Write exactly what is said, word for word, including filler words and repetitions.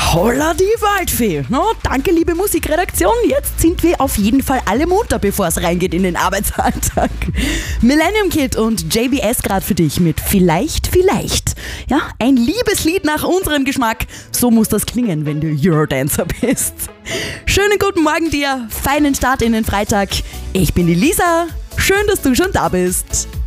Holla die Waldfee. No, danke, liebe Musikredaktion. Jetzt sind wir auf jeden Fall alle munter, bevor es reingeht in den Arbeitsalltag. Millennium Kid und J B S gerade für dich mit Vielleicht, Vielleicht. Ja, ein Liebeslied nach unserem Geschmack. So muss das klingen, wenn du Eurodancer bist. Schönen guten Morgen dir, feinen Start in den Freitag. Ich bin die Lisa. Schön, dass du schon da bist.